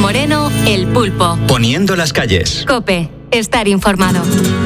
Moreno, El Pulpo. Poniendo las calles. COPE. Estar informado.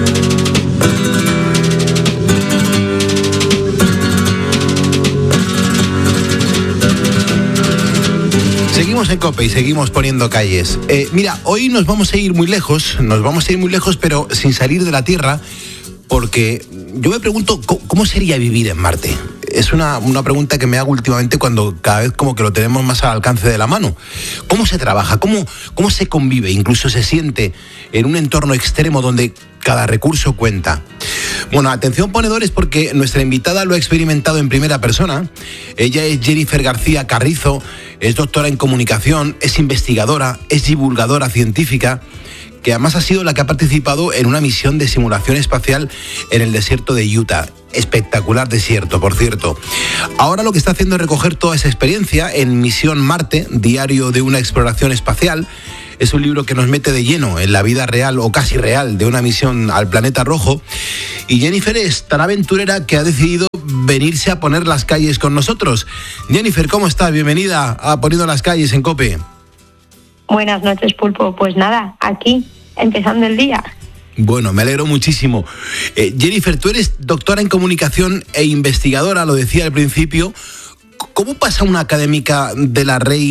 Seguimos en COPE y seguimos poniendo calles. Mira, hoy nos vamos a ir muy lejos, pero sin salir de la Tierra, porque yo me pregunto, ¿cómo sería vivir en Marte? Es una pregunta que me hago últimamente cuando cada vez como que lo tenemos más al alcance de la mano. ¿Cómo se trabaja? ¿Cómo se convive? Incluso se siente en un entorno extremo donde cada recurso cuenta. Bueno, atención ponedores, porque nuestra invitada lo ha experimentado en primera persona. Ella es Jennifer García Carrizo, es doctora en comunicación, es investigadora, es divulgadora científica, que además ha sido la que ha participado en una misión de simulación espacial en el desierto de Utah. Espectacular desierto, por cierto. Ahora lo que está haciendo es recoger toda esa experiencia en Misión Marte, diario de una exploración espacial. Es un libro que nos mete de lleno en la vida real o casi real de una misión al planeta rojo. Y Jennifer es tan aventurera que ha decidido venirse a poner las calles con nosotros. Jennifer, ¿cómo estás? Bienvenida a Poniendo las calles en COPE. Buenas noches, Pulpo. Pues nada, aquí, empezando el día. Bueno, me alegro muchísimo. Jennifer, tú eres doctora en comunicación e investigadora, lo decía al principio. ¿Cómo pasa una académica de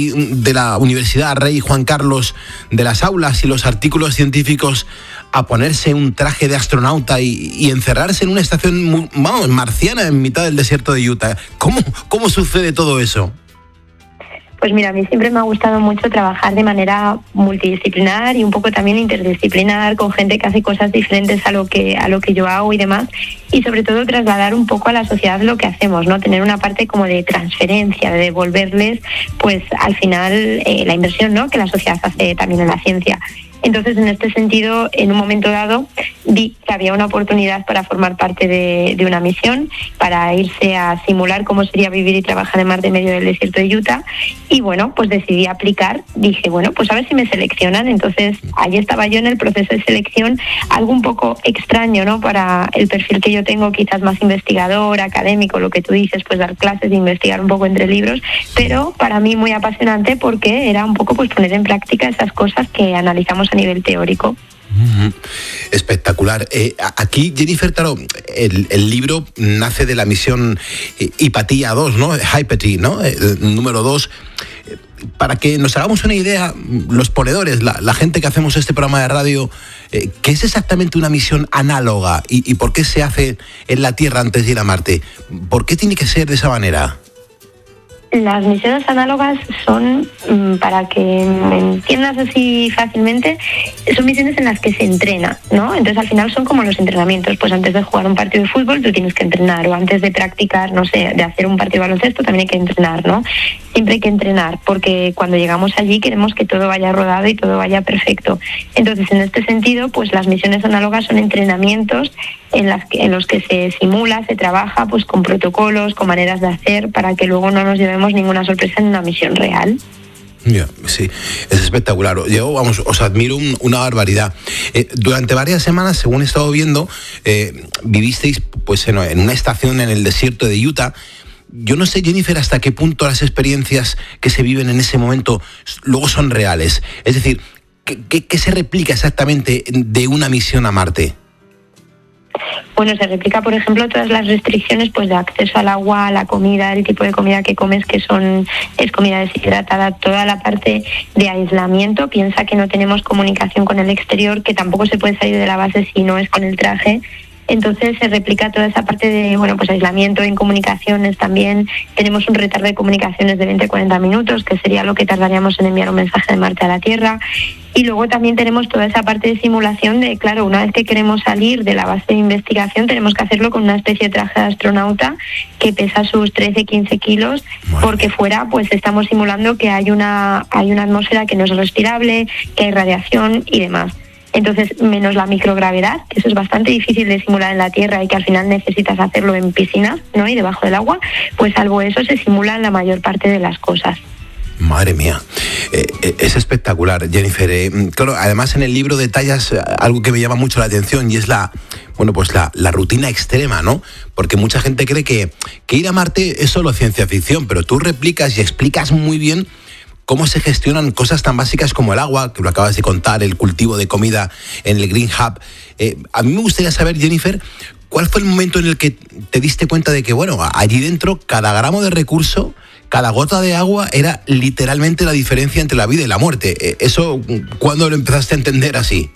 la Universidad Rey Juan Carlos de las aulas y los artículos científicos a ponerse un traje de astronauta y encerrarse en una estación marciana en mitad del desierto de Utah? ¿Cómo sucede todo eso? Pues mira, a mí siempre me ha gustado mucho trabajar de manera multidisciplinar y un poco también interdisciplinar, con gente que hace cosas diferentes a lo que yo hago y demás, y sobre todo trasladar un poco a la sociedad lo que hacemos, ¿no? Tener una parte como de transferencia, de devolverles, pues al final la inversión, ¿no?, que la sociedad hace también en la ciencia. Entonces, en este sentido, en un momento dado, vi que había una oportunidad para formar parte de una misión, para irse a simular cómo sería vivir y trabajar en Marte en medio del desierto de Utah. Y bueno, pues decidí aplicar. Dije, bueno, pues a ver si me seleccionan. Entonces, ahí estaba yo en el proceso de selección, algo un poco extraño, ¿no?, para el perfil que yo tengo, quizás más investigador, académico, lo que tú dices, pues dar clases, investigar un poco entre libros, pero para mí muy apasionante porque era un poco pues poner en práctica esas cosas que analizamos a nivel teórico. Espectacular. Aquí, Jennifer, claro, el libro nace de la misión Hypatia 2, ¿no? Hypatia, ¿no? Número 2. Para que nos hagamos una idea, los ponedores, la gente que hacemos este programa de radio, ¿qué es exactamente una misión análoga y por qué se hace en la Tierra antes de ir a Marte? ¿Por qué tiene que ser de esa manera? Las misiones análogas son, para que me entiendas así fácilmente, son misiones en las que se entrena, ¿no? Entonces al final son como los entrenamientos, pues antes de jugar un partido de fútbol tú tienes que entrenar, o antes de practicar, no sé, de hacer un partido de baloncesto también hay que entrenar, ¿no? Siempre hay que entrenar, porque cuando llegamos allí queremos que todo vaya rodado y todo vaya perfecto. Entonces, en este sentido, pues las misiones análogas son entrenamientos en los que se simula, se trabaja pues con protocolos, con maneras de hacer, para que luego no nos llevemos ninguna sorpresa en una misión real. Sí, es espectacular. Yo, os admiro una barbaridad. Durante varias semanas, según he estado viendo, vivisteis pues en una estación en el desierto de Utah. Yo no sé, Jennifer, hasta qué punto las experiencias que se viven en ese momento luego son reales. Es decir, ¿qué se replica exactamente de una misión a Marte? Bueno, se replica, por ejemplo, todas las restricciones pues de acceso al agua, a la comida, el tipo de comida que comes, que es comida deshidratada, toda la parte de aislamiento. Piensa que no tenemos comunicación con el exterior, que tampoco se puede salir de la base si no es con el traje. Entonces se replica toda esa parte de, pues aislamiento en comunicaciones también. Tenemos un retardo de comunicaciones de 20-40 minutos, que sería lo que tardaríamos en enviar un mensaje de Marte a la Tierra. Y luego también tenemos toda esa parte de simulación de, claro, una vez que queremos salir de la base de investigación, tenemos que hacerlo con una especie de traje de astronauta que pesa sus 13-15 kilos, porque fuera pues estamos simulando que hay una atmósfera que no es respirable, que hay radiación y demás. Entonces, menos la microgravedad, que eso es bastante difícil de simular en la Tierra y que al final necesitas hacerlo en piscinas, ¿no?, y debajo del agua, pues salvo eso se simulan la mayor parte de las cosas. Madre mía, es espectacular, Jennifer. Claro, además en el libro detallas algo que me llama mucho la atención y es la rutina extrema, ¿no? Porque mucha gente cree que ir a Marte es solo ciencia ficción, pero tú replicas y explicas muy bien cómo se gestionan cosas tan básicas como el agua, que lo acabas de contar, el cultivo de comida en el Green Hub. A mí me gustaría saber, Jennifer, ¿cuál fue el momento en el que te diste cuenta de que, bueno, allí dentro cada gramo de recurso, cada gota de agua era literalmente la diferencia entre la vida y la muerte? ¿Eso cuándo lo empezaste a entender así?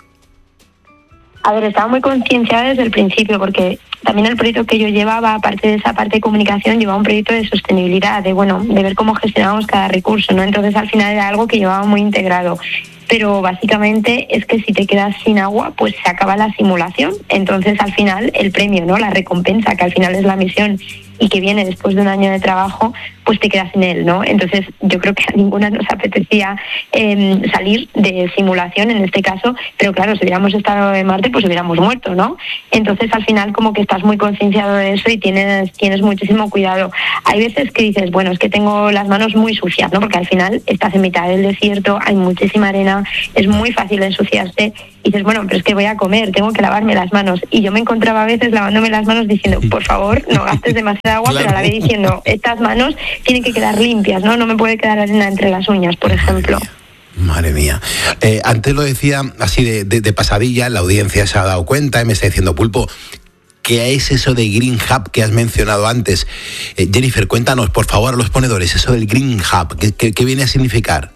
A ver, estaba muy concienciada desde el principio, porque también el proyecto que yo llevaba, aparte de esa parte de comunicación, llevaba un proyecto de sostenibilidad, de ver cómo gestionábamos cada recurso, ¿no? Entonces, al final era algo que llevaba muy integrado. Pero básicamente es que si te quedas sin agua, pues se acaba la simulación. Entonces, al final, el premio, ¿no? La recompensa, que al final es la misión y que viene después de un año de trabajo, pues te quedas sin él, ¿no? Entonces, yo creo que a ninguna nos apetecía salir de simulación en este caso, pero claro, si hubiéramos estado en Marte, pues hubiéramos muerto, ¿no? Entonces, al final, como que estás muy concienciado de eso y tienes muchísimo cuidado. Hay veces que dices, bueno, es que tengo las manos muy sucias, ¿no? Porque al final estás en mitad del desierto, hay muchísima arena, es muy fácil ensuciarse, y dices, bueno, pero es que voy a comer, tengo que lavarme las manos. Y yo me encontraba a veces lavándome las manos diciendo, por favor, no gastes demasiada agua, claro. Pero a la vez diciendo, estas manos tienen que quedar limpias, ¿no? No me puede quedar arena entre las uñas, por ejemplo. Madre mía. Antes lo decía así de pasadilla, la audiencia se ha dado cuenta y me está diciendo, Pulpo, ¿qué es eso de Green Hub que has mencionado antes? Jennifer, cuéntanos, por favor, a los ponedores, eso del Green Hub, ¿qué viene a significar?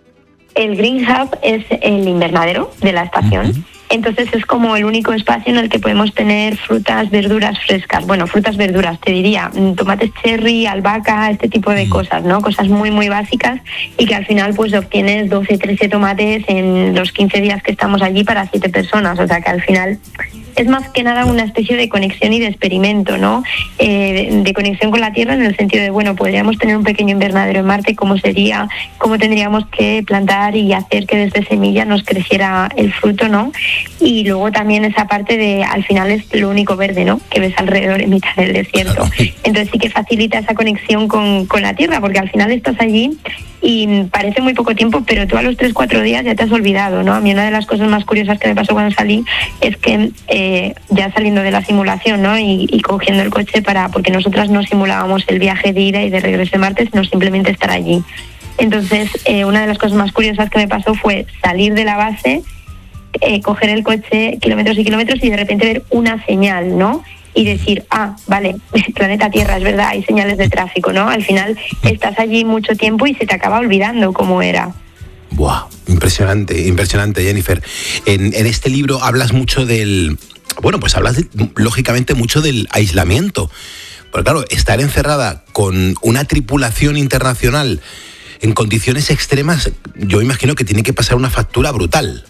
El Green Hub es el invernadero de la estación. Uh-huh. Entonces es como el único espacio en el que podemos tener frutas, verduras frescas. Bueno, frutas, verduras, te diría, tomates cherry, albahaca, este tipo de cosas, ¿no? Cosas muy, muy básicas y que al final pues obtienes 12, 13 tomates en los 15 días que estamos allí para 7 personas. O sea que al final es más que nada una especie de conexión y de experimento, ¿no? De conexión con la Tierra en el sentido de, bueno, podríamos tener un pequeño invernadero en Marte, ¿cómo sería? ¿Cómo tendríamos que plantar y hacer que desde semilla nos creciera el fruto, ¿no? Y luego también esa parte de, al final es lo único verde, ¿no? Que ves alrededor en mitad del desierto. Entonces sí que facilita esa conexión con la Tierra, porque al final estás allí y parece muy poco tiempo, pero tú a los 3-4 días ya te has olvidado, ¿no? A mí una de las cosas más curiosas que me pasó cuando salí es que ya saliendo de la simulación, ¿no? Y cogiendo el coche porque nosotras no simulábamos el viaje de ida y de regreso de Marte, sino simplemente estar allí. Entonces, una de las cosas más curiosas que me pasó fue salir de la base, coger el coche kilómetros y kilómetros y de repente ver una señal, ¿no? Y decir, vale, planeta Tierra, es verdad, hay señales de tráfico, ¿no? Al final estás allí mucho tiempo y se te acaba olvidando cómo era. Buah, impresionante, Jennifer. En este libro hablas mucho lógicamente mucho del aislamiento. Pero claro, estar encerrada con una tripulación internacional en condiciones extremas, yo imagino que tiene que pasar una factura brutal.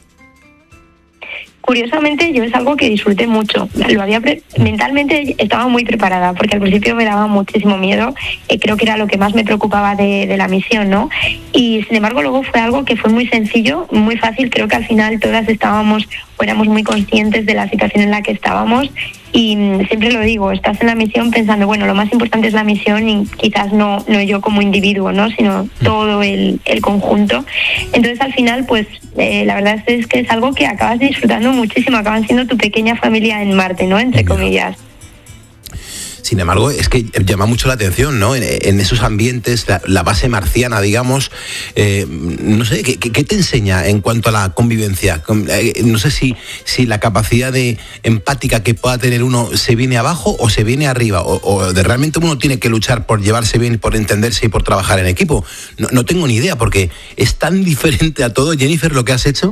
Curiosamente, yo es algo que disfruté mucho. Mentalmente estaba muy preparada, porque al principio me daba muchísimo miedo. Creo que era lo que más me preocupaba de la misión, ¿no? Y sin embargo, luego fue algo que fue muy sencillo, muy fácil. Creo que al final todas éramos muy conscientes de la situación en la que estábamos. Y siempre lo digo, estás en la misión pensando, bueno, lo más importante es la misión y quizás no yo como individuo, ¿no? Sino todo el conjunto. Entonces al final, pues la verdad es que es algo que acabas disfrutando muchísimo, acaban siendo tu pequeña familia en Marte, ¿no? Entre comillas. Sin embargo, es que llama mucho la atención, ¿no? En esos ambientes, la base marciana, digamos, no sé, ¿qué te enseña en cuanto a la convivencia? No sé si la capacidad de empática que pueda tener uno se viene abajo o se viene arriba, o de realmente uno tiene que luchar por llevarse bien, por entenderse y por trabajar en equipo. No tengo ni idea, porque es tan diferente a todo, Jennifer, lo que has hecho.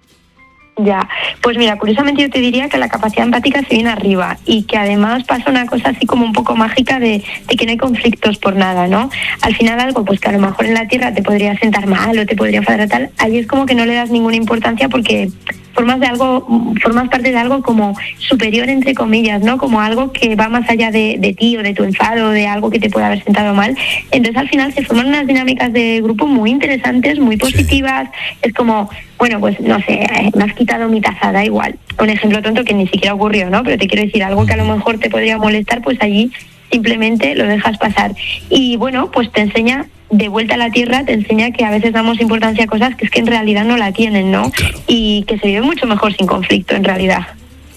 Ya, pues mira, curiosamente yo te diría que la capacidad empática se viene arriba y que además pasa una cosa así como un poco mágica de que no hay conflictos por nada, ¿no? Al final algo pues que a lo mejor en la Tierra te podría sentar mal o te podría enfadar tal, ahí es como que no le das ninguna importancia porque formas parte de algo como superior, entre comillas, ¿no? Como algo que va más allá de ti o de tu enfado, de algo que te puede haber sentado mal. Entonces al final se forman unas dinámicas de grupo muy interesantes, muy positivas. Es como, bueno, pues no sé, me has quitado mi taza, da igual. Un ejemplo tonto que ni siquiera ocurrió, ¿no? Pero te quiero decir, algo que a lo mejor te podría molestar, pues allí simplemente lo dejas pasar. Y bueno, pues te enseña, de vuelta a la Tierra, te enseña que a veces damos importancia a cosas que es que en realidad no la tienen, ¿no? Claro. Y que se vive mucho mejor sin conflicto, en realidad.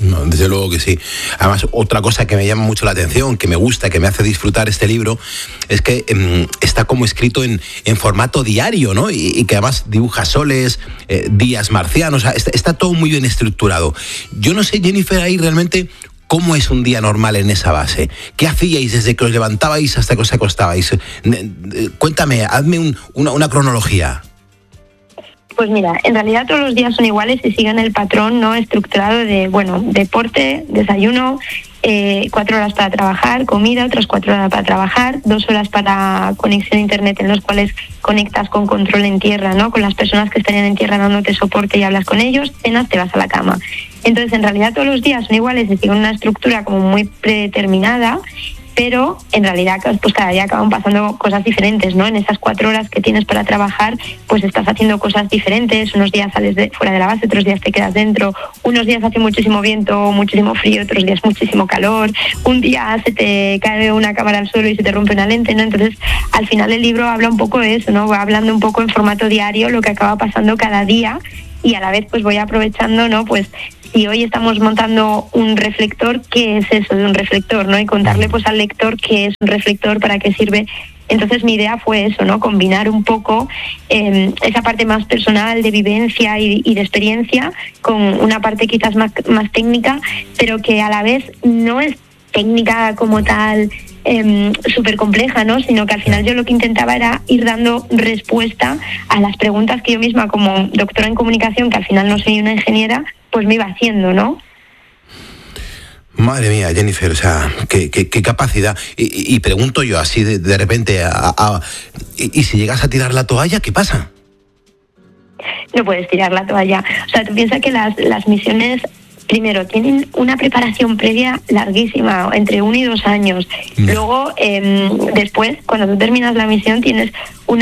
No, desde luego que sí. Además, otra cosa que me llama mucho la atención, que me gusta, que me hace disfrutar este libro, es que está como escrito en formato diario, ¿no? Y que además dibuja soles, días marcianos, o sea, está todo muy bien estructurado. Yo no sé, Jennifer, ahí realmente cómo es un día normal en esa base. ¿Qué hacíais desde que os levantabais hasta que os acostabais? Cuéntame, hazme una cronología. Pues mira, en realidad todos los días son iguales y siguen el patrón no estructurado de, deporte, desayuno, 4 horas para trabajar, comida, otras 4 horas para trabajar, 2 horas para conexión a internet en los cuales conectas con control en tierra, ¿no? Con las personas que estarían en tierra dándote soporte y hablas con ellos, cenas, te vas a la cama. Entonces, en realidad todos los días son iguales y siguen una estructura como muy predeterminada, pero en realidad pues cada día acaban pasando cosas diferentes, ¿no? En esas 4 horas que tienes para trabajar, pues estás haciendo cosas diferentes. Unos días sales fuera de la base, otros días te quedas dentro. Unos días hace muchísimo viento, muchísimo frío, otros días muchísimo calor. Un día se te cae una cámara al suelo y se te rompe una lente, ¿no? Entonces, al final el libro habla un poco de eso, ¿no? Va hablando un poco en formato diario lo que acaba pasando cada día y a la vez pues voy aprovechando, ¿no? Pues si hoy estamos montando un reflector, ¿qué es eso de un reflector, no? Y contarle pues al lector qué es un reflector, para qué sirve. Entonces mi idea fue eso, ¿no? Combinar un poco esa parte más personal de vivencia y de experiencia con una parte quizás más técnica, pero que a la vez no es técnica como tal, súper compleja, ¿no? Sino que al final yo lo que intentaba era ir dando respuesta a las preguntas que yo misma, como doctora en comunicación, que al final no soy una ingeniera, pues me iba haciendo, ¿no? Madre mía, Jennifer, o sea, qué capacidad. Y pregunto yo así de repente, ¿y si llegas a tirar la toalla, qué pasa? No puedes tirar la toalla. O sea, tú piensas que las misiones, primero, tienen una preparación previa larguísima, entre 1 y 2 años. Luego, después, cuando tú terminas la misión, tienes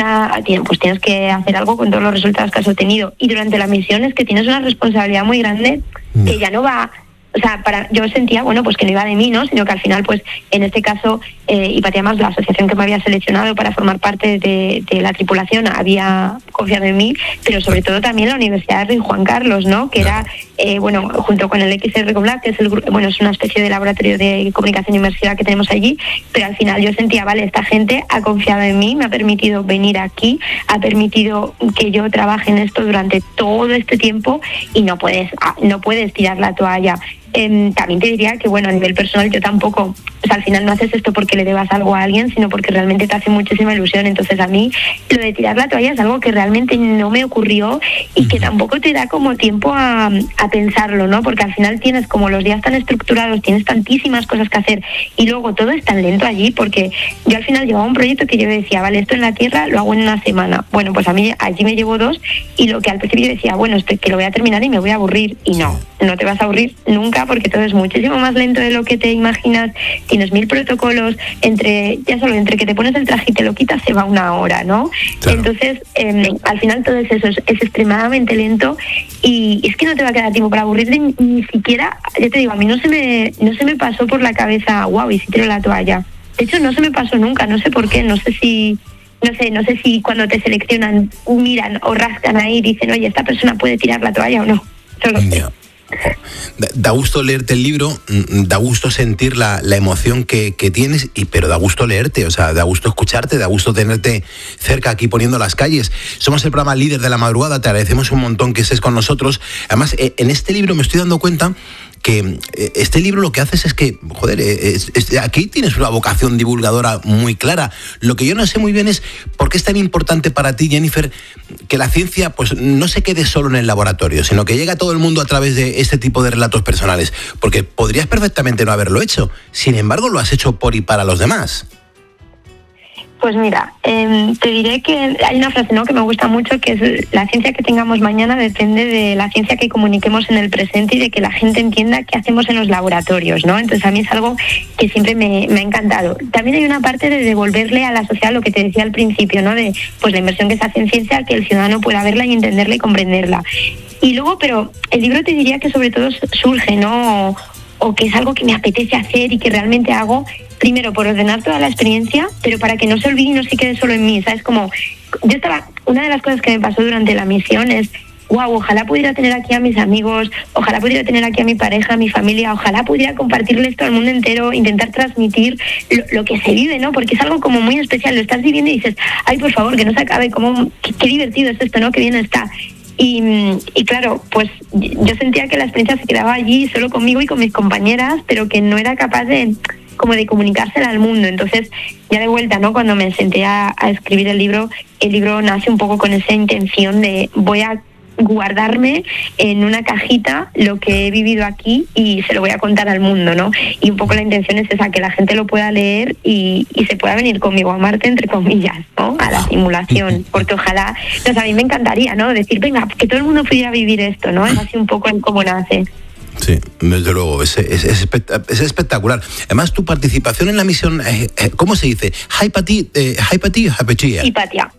que hacer algo con todos los resultados que has obtenido. Y durante la misión es que tienes una responsabilidad muy grande que ya no va... O sea, yo sentía, pues que no iba de mí, ¿no? Sino que al final, pues, en este caso, Hipatia Más, la asociación que me había seleccionado para formar parte de la tripulación, había confiado en mí, pero sobre todo también la Universidad de Rey Juan Carlos, ¿no? Que era, junto con el XR Coblac, que es es una especie de laboratorio de comunicación inmersiva que tenemos allí, pero al final yo sentía, vale, esta gente ha confiado en mí, me ha permitido venir aquí, ha permitido que yo trabaje en esto durante todo este tiempo y no puedes tirar la toalla. También te diría que, a nivel personal yo tampoco, al final no haces esto porque le debas algo a alguien, sino porque realmente te hace muchísima ilusión. Entonces a mí lo de tirar la toalla es algo que realmente no me ocurrió y que tampoco te da como tiempo a pensarlo, ¿no? Porque al final tienes como los días tan estructurados, tienes tantísimas cosas que hacer y luego todo es tan lento allí, porque yo al final llevaba un proyecto que yo decía, vale, esto en la Tierra lo hago en 1 semana. Bueno, pues a mí allí me llevo 2 y lo que al principio yo decía, esto que lo voy a terminar y me voy a aburrir, y no te vas a aburrir nunca, porque todo es muchísimo más lento de lo que te imaginas. Tienes 1000 protocolos, entre que te pones el traje y te lo quitas se va 1 hora, ¿no? Claro. Entonces, al final todo eso es extremadamente lento y es que no te va a quedar tiempo para aburrirte ni siquiera. Ya te digo, a mí no se me pasó por la cabeza, y si tiro la toalla. De hecho, no se me pasó nunca, no sé por qué, no sé si cuando te seleccionan miran o rascan ahí y dicen, oye, esta persona puede tirar la toalla o no. Solo sé. Da gusto leerte el libro, da gusto sentir la emoción que tienes, pero da gusto leerte, o sea, da gusto escucharte, da gusto tenerte cerca aquí poniendo las calles. Somos el programa líder de la madrugada, te agradecemos un montón que estés con nosotros. Además, en este libro me estoy dando cuenta que este libro lo que haces es que, aquí tienes una vocación divulgadora muy clara. Lo que yo no sé muy bien es por qué es tan importante para ti, Jennifer, que la ciencia pues no se quede solo en el laboratorio, sino que llegue a todo el mundo a través de este tipo de relatos personales, porque podrías perfectamente no haberlo hecho, sin embargo lo has hecho por y para los demás. Pues mira, te diré que hay una frase, ¿no?, que me gusta mucho, que es: la ciencia que tengamos mañana depende de la ciencia que comuniquemos en el presente y de que la gente entienda qué hacemos en los laboratorios, ¿no? Entonces a mí es algo que siempre me ha encantado. También hay una parte de devolverle a la sociedad lo que te decía al principio, ¿no?, de pues la inversión que se hace en ciencia, que el ciudadano pueda verla y entenderla y comprenderla. Y luego, pero el libro te diría que sobre todo surge, ¿no?, o que es algo que me apetece hacer y que realmente hago, primero por ordenar toda la experiencia, pero para que no se olvide y no se quede solo en mí, ¿sabes? Como una de las cosas que me pasó durante la misión es wow, ojalá pudiera tener aquí a mis amigos, ojalá pudiera tener aquí a mi pareja, a mi familia, ojalá pudiera compartirle esto al mundo entero, intentar transmitir lo que se vive, ¿no? Porque es algo como muy especial, lo estás viviendo y dices, ay, por favor, que no se acabe, qué divertido es esto, ¿no? Qué bien está. Y claro, pues yo sentía que la experiencia se quedaba allí solo conmigo y con mis compañeras, pero que no era capaz de comunicársela al mundo. Entonces, ya de vuelta, ¿no? Cuando me senté a escribir el libro nace un poco con esa intención de voy a guardarme en una cajita lo que he vivido aquí y se lo voy a contar al mundo, ¿no? Y un poco la intención es esa, que la gente lo pueda leer y se pueda venir conmigo a Marte, entre comillas, ¿no? A la simulación, porque ojalá, pues a mí me encantaría, ¿no? Decir, venga, que todo el mundo pudiera vivir esto, ¿no? Es así un poco en cómo nace. Sí, desde luego, es espectacular. Además, tu participación en la misión, ¿cómo se dice? Hipatia.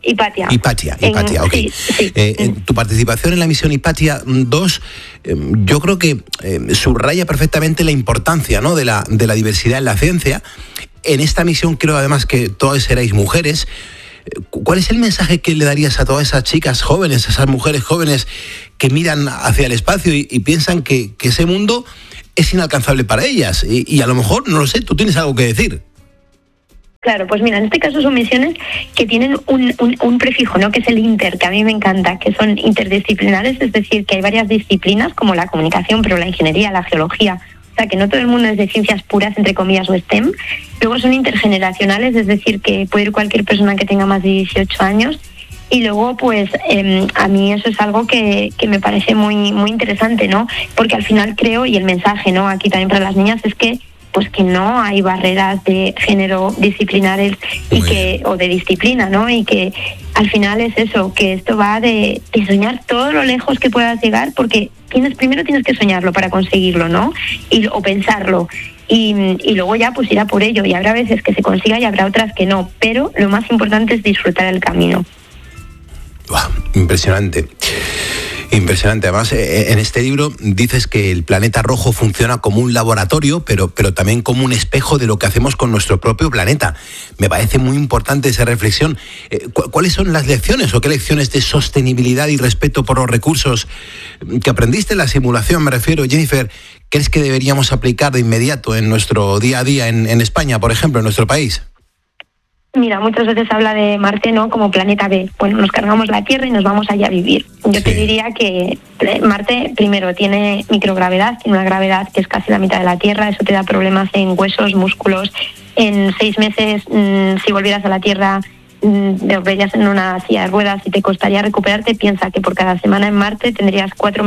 Ok. Sí. Tu participación en la misión Hipatia 2, yo creo que subraya perfectamente la importancia, ¿no?, de la diversidad en la ciencia. En esta misión creo además que todas erais mujeres. ¿Cuál es el mensaje que le darías a todas esas chicas jóvenes, a esas mujeres jóvenes que miran hacia el espacio y piensan que ese mundo es inalcanzable para ellas? Y a lo mejor, no lo sé, tú tienes algo que decir. Claro, pues mira, en este caso son misiones que tienen un prefijo, ¿no?, que es el inter, que a mí me encanta, que son interdisciplinares, es decir, que hay varias disciplinas como la comunicación, pero la ingeniería, la geología, o sea, que no todo el mundo es de ciencias puras, entre comillas, o STEM. Luego son intergeneracionales, es decir, que puede ir cualquier persona que tenga más de 18 años. Y luego, pues, a mí eso es algo que me parece muy, muy interesante, ¿no? Porque al final creo, y el mensaje, ¿no?, aquí también para las niñas, es que pues que no hay barreras de género disciplinares o de disciplina, ¿no? Y que al final es eso, que esto va de soñar todo lo lejos que puedas llegar, porque primero tienes que soñarlo para conseguirlo, ¿no? O pensarlo. Y luego ya pues ir a por ello. Y habrá veces que se consiga y habrá otras que no. Pero lo más importante es disfrutar el camino. Wow, impresionante. Impresionante. Además, en este libro dices que el planeta rojo funciona como un laboratorio, pero también como un espejo de lo que hacemos con nuestro propio planeta. Me parece muy importante esa reflexión. ¿Cuáles son las lecciones o qué lecciones de sostenibilidad y respeto por los recursos que aprendiste en la simulación, me refiero, Jennifer, crees que deberíamos aplicar de inmediato en nuestro día a día en España, por ejemplo, en nuestro país? Mira, muchas veces habla de Marte, ¿no?, como planeta B. Bueno, nos cargamos la Tierra y nos vamos allá a vivir. Yo te diría que Marte, primero, tiene microgravedad, tiene una gravedad que es casi la mitad de la Tierra. Eso te da problemas en huesos, músculos. En 6 meses, si volvieras a la Tierra, te verías en una silla de ruedas y te costaría recuperarte. Piensa que por cada semana en Marte tendrías 4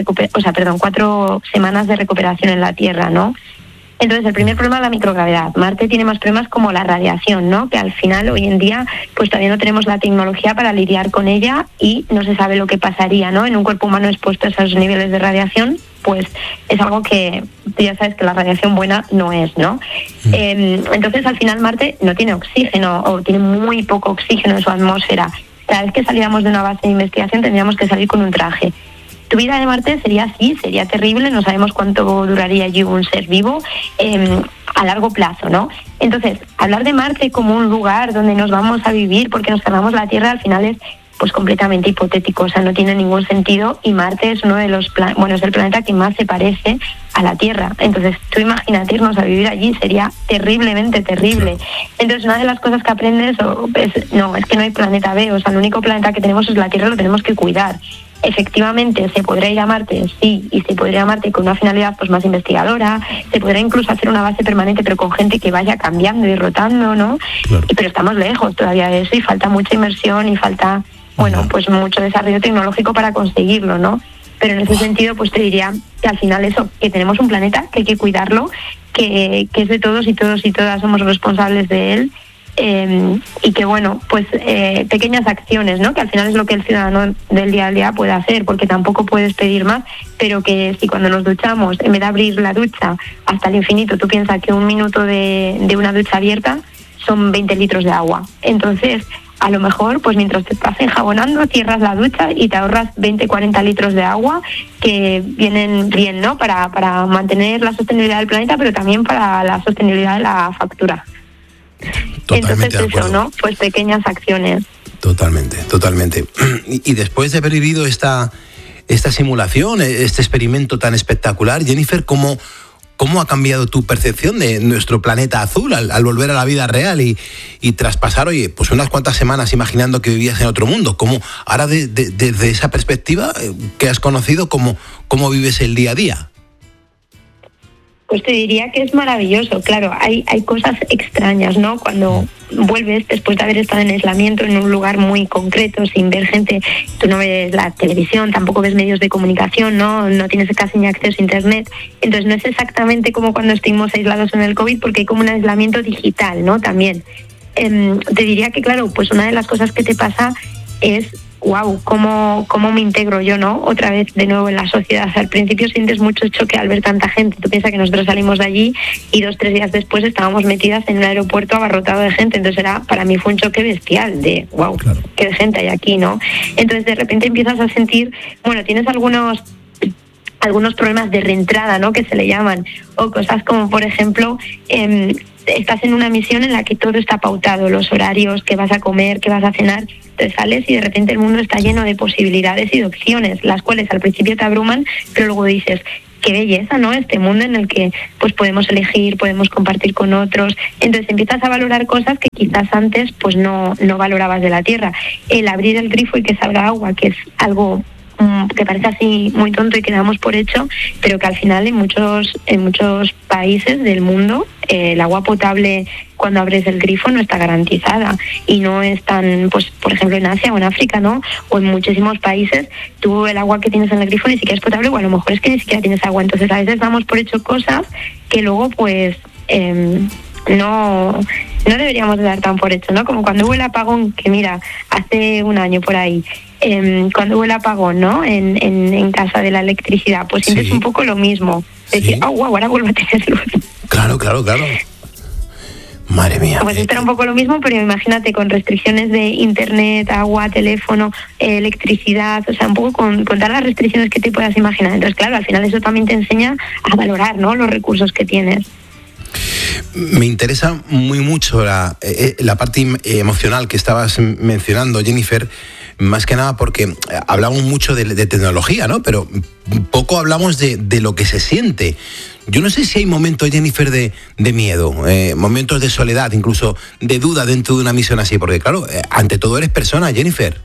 semanas de recuperación en la Tierra, ¿no? Entonces, el primer problema es la microgravedad. Marte tiene más problemas como la radiación, ¿no?, que al final, hoy en día, pues todavía no tenemos la tecnología para lidiar con ella y no se sabe lo que pasaría, ¿no?, en un cuerpo humano expuesto a esos niveles de radiación. Pues es algo que tú ya sabes que la radiación buena no es, ¿no? Entonces, al final, Marte no tiene oxígeno o tiene muy poco oxígeno en su atmósfera. Cada vez que saliéramos de una base de investigación tendríamos que salir con un traje. Tu vida de Marte sería así, sería terrible, no sabemos cuánto duraría allí un ser vivo a largo plazo, ¿no? Entonces, hablar de Marte como un lugar donde nos vamos a vivir porque nos cargamos la Tierra, al final es pues completamente hipotético, o sea, no tiene ningún sentido, y Marte es uno de los es el planeta que más se parece a la Tierra. Entonces, tú imagínate irnos a vivir allí, sería terriblemente terrible. Entonces, una de las cosas que aprendes es que no hay planeta B, o sea, el único planeta que tenemos es la Tierra, lo tenemos que cuidar. Efectivamente, se podría ir a Marte, sí, y se podría ir a Marte con una finalidad pues más investigadora, se podría incluso hacer una base permanente, pero con gente que vaya cambiando y rotando, ¿no? Claro. Pero estamos lejos todavía de eso y falta mucha inversión y falta, pues mucho desarrollo tecnológico para conseguirlo, ¿no? Pero en ese sentido, pues te diría que al final eso, que tenemos un planeta, que hay que cuidarlo, que es de todos y todos y todas somos responsables de él. Y que pequeñas acciones, ¿no?, que al final es lo que el ciudadano del día a día puede hacer, porque tampoco puedes pedir más, pero que si cuando nos duchamos, en vez de abrir la ducha hasta el infinito, tú piensas que 1 minuto de una ducha abierta son 20 litros de agua. Entonces, a lo mejor, pues mientras te estás enjabonando, cierras la ducha y te ahorras 20-40 litros de agua que vienen bien, ¿no?, para mantener la sostenibilidad del planeta, pero también para la sostenibilidad de la factura. Totalmente. Entonces eso, ¿no? Pues pequeñas acciones. Totalmente. Y después de haber vivido esta esta simulación, este experimento tan espectacular. Jennifer, ¿cómo ha cambiado tu percepción de nuestro planeta azul al volver a la vida real y traspasar, oye, pues unas cuantas semanas imaginando que vivías en otro mundo? ¿Cómo ahora desde esa perspectiva que has conocido, cómo vives el día a día? Pues te diría que es maravilloso. Claro, hay cosas extrañas, ¿no? Cuando vuelves después de haber estado en aislamiento en un lugar muy concreto, sin ver gente, tú no ves la televisión, tampoco ves medios de comunicación, no tienes casi ni acceso a internet. Entonces no es exactamente como cuando estuvimos aislados en el COVID, porque hay como un aislamiento digital, ¿no? También. Te diría que, claro, pues una de las cosas que te pasa es wow, ¿cómo me integro yo, no? Otra vez de nuevo en la sociedad. Al principio sientes mucho choque al ver tanta gente. Tú piensas que nosotros salimos de allí y 2-3 días después estábamos metidas en un aeropuerto abarrotado de gente. Entonces para mí fue un choque bestial de wow, claro, qué gente hay aquí, ¿no? Entonces de repente empiezas a sentir, bueno, tienes algunos problemas de reentrada, ¿no? Que se le llaman, o cosas como, por ejemplo, estás en una misión en la que todo está pautado, los horarios, qué vas a comer, qué vas a cenar. Te sales y de repente el mundo está lleno de posibilidades y de opciones, las cuales al principio te abruman, pero luego dices, qué belleza, ¿no? Este mundo en el que pues podemos elegir, podemos compartir con otros. Entonces empiezas a valorar cosas que quizás antes pues no valorabas de la tierra. El abrir el grifo y que salga agua, que es algo que parece así muy tonto y que damos por hecho, pero que al final en muchos países del mundo el agua potable cuando abres el grifo no está garantizada y no es tan, pues por ejemplo en Asia o en África, ¿no? O en muchísimos países tú el agua que tienes en el grifo ni siquiera es potable, o a lo mejor es que ni siquiera tienes agua. Entonces a veces damos por hecho cosas que luego pues no deberíamos de dar tan por hecho, ¿no? Como cuando hubo el apagón, que mira, hace un año por ahí, cuando hubo el apagón, ¿no? En casa de la electricidad, pues sientes un poco lo mismo. Decir, wow, ahora vuelvo a tener luz. Claro. Madre mía. Pues esto era un poco lo mismo, pero imagínate con restricciones de internet, agua, teléfono, electricidad, o sea, un poco con todas las restricciones que te puedas imaginar. Entonces, claro, al final eso también te enseña a valorar, ¿no? Los recursos que tienes. Me interesa muy mucho la parte emocional que estabas mencionando, Jennifer, más que nada porque hablamos mucho de tecnología, ¿no? Pero poco hablamos de lo que se siente. Yo no sé si hay momentos, Jennifer, de miedo, momentos de soledad, incluso de duda dentro de una misión así, porque claro, ante todo eres persona, Jennifer.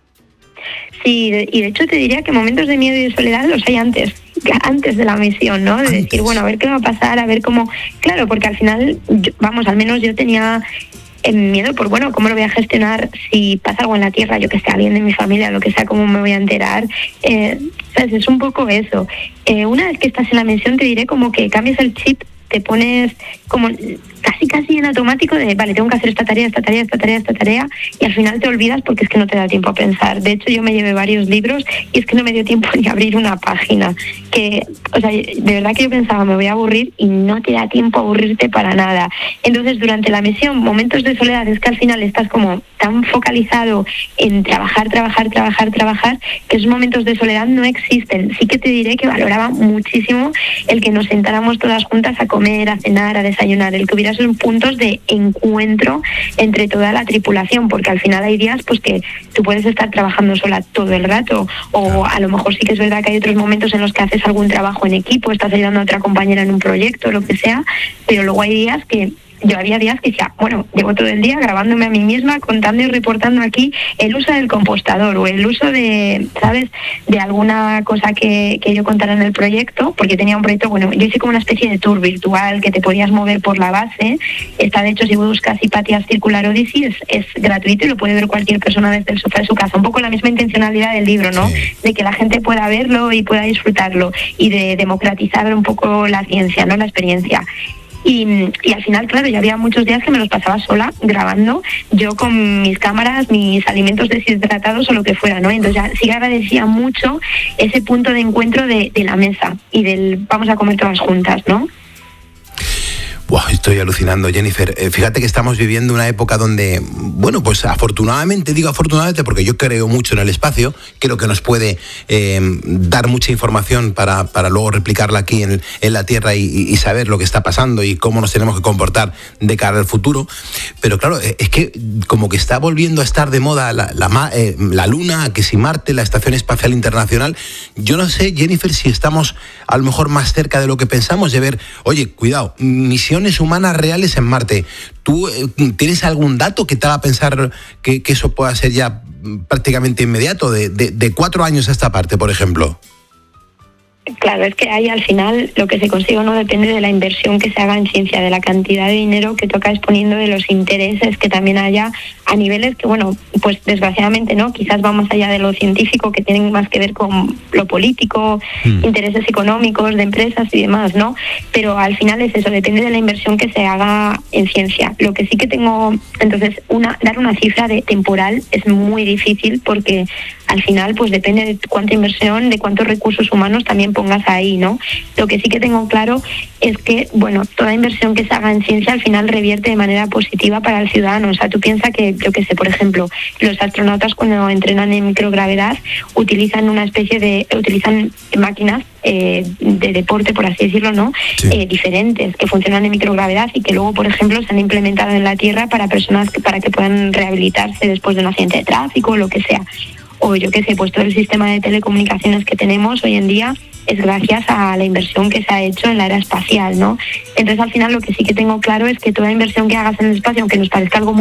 Sí, y de hecho te diría que momentos de miedo y de soledad los hay antes de la misión, ¿no? De decir, bueno, a ver qué va a pasar, a ver cómo... Claro, porque al final, al menos yo tenía miedo por, bueno, cómo lo voy a gestionar si pasa algo en la Tierra, yo que sé, alguien de mi familia, lo que sea, cómo me voy a enterar. ¿Sabes? Es un poco eso. Una vez que estás en la misión te diré como que cambias el chip, te pones como casi en automático de, vale, tengo que hacer esta tarea, y al final te olvidas porque es que no te da tiempo a pensar. De hecho, yo me llevé varios libros y es que no me dio tiempo ni a abrir una página. O sea, de verdad que yo pensaba, me voy a aburrir, y no te da tiempo a aburrirte para nada. Entonces, durante la misión, momentos de soledad, es que al final estás como tan focalizado en trabajar, que esos momentos de soledad no existen. Sí que te diré que valoraba muchísimo el que nos sentáramos todas juntas a comer, a cenar, a desayunar, el que hubiera esos puntos de encuentro entre toda la tripulación, porque al final hay días pues que tú puedes estar trabajando sola todo el rato, o a lo mejor sí que es verdad que hay otros momentos en los que haces algún trabajo en equipo, estás ayudando a otra compañera en un proyecto, lo que sea, pero luego hay días que yo había días que decía, bueno, llevo todo el día grabándome a mí misma, contando y reportando aquí el uso del compostador o el uso de, ¿sabes?, de alguna cosa que yo contara en el proyecto, porque tenía un proyecto, bueno, yo hice como una especie de tour virtual que te podías mover por la base. Está, de hecho, si buscas Hypatia Circular Odyssey, es gratuito y lo puede ver cualquier persona desde el sofá de su casa. Un poco la misma intencionalidad del libro, ¿no? Sí. De que la gente pueda verlo y pueda disfrutarlo, y de democratizar un poco la ciencia, ¿no?, la experiencia. Y al final, claro, ya había muchos días que me los pasaba sola grabando, yo con mis cámaras, mis alimentos deshidratados o lo que fuera, ¿no? Entonces ya sí que agradecía mucho ese punto de encuentro de la mesa y del vamos a comer todas juntas, ¿no? Wow, estoy alucinando, Jennifer. Fíjate que estamos viviendo una época donde, bueno, pues afortunadamente, digo afortunadamente porque yo creo mucho en el espacio, creo que nos puede dar mucha información para luego replicarla aquí en la Tierra y saber lo que está pasando y cómo nos tenemos que comportar de cara al futuro. Pero claro, es que como que está volviendo a estar de moda la Luna, que si Marte, la Estación Espacial Internacional. Yo no sé, Jennifer, si estamos a lo mejor más cerca de lo que pensamos de ver, oye, cuidado, misiones humanas reales en Marte. ¿Tú tienes algún dato que te haga pensar que eso pueda ser ya prácticamente inmediato, de 4 años a esta parte, por ejemplo? Claro, es que ahí al final lo que se consiga no depende de la inversión que se haga en ciencia, de la cantidad de dinero que toca exponiendo, de los intereses que también haya a niveles que, bueno, pues desgraciadamente no, quizás va más allá de lo científico, que tienen más que ver con lo político, intereses económicos de empresas y demás, ¿no? Pero al final es eso, depende de la inversión que se haga en ciencia. Lo que sí que tengo, entonces, dar una cifra de temporal es muy difícil porque al final pues depende de cuánta inversión, de cuántos recursos humanos también pongas ahí, ¿no? Lo que sí que tengo claro es que, bueno, toda inversión que se haga en ciencia al final revierte de manera positiva para el ciudadano. O sea, tú piensas que, yo qué sé, por ejemplo, los astronautas cuando entrenan en microgravedad utilizan utilizan máquinas de deporte, por así decirlo, ¿no? Sí. Diferentes, que funcionan en microgravedad y que luego, por ejemplo, se han implementado en la Tierra para personas para que puedan rehabilitarse después de un accidente de tráfico o lo que sea. O yo qué sé, pues todo el sistema de telecomunicaciones que tenemos hoy en día es gracias a la inversión que se ha hecho en la era espacial, ¿no? Entonces, al final, lo que sí que tengo claro es que toda inversión que hagas en el espacio, aunque nos parezca algo muy